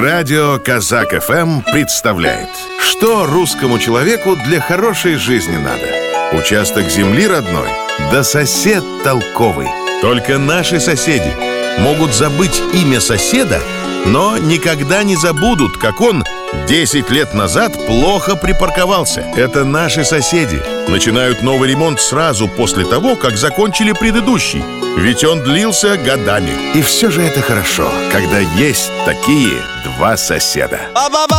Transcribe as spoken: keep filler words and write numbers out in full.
Радио Казак эф эм представляет, что русскому человеку для хорошей жизни надо. Участок земли родной, да сосед толковый. Только наши соседи могут забыть имя соседа, но никогда не забудут, как он десять лет назад плохо припарковался. Это наши соседи начинают новый ремонт сразу после того, как закончили предыдущий. Ведь он длился годами. И все же это хорошо, когда есть такие два соседа.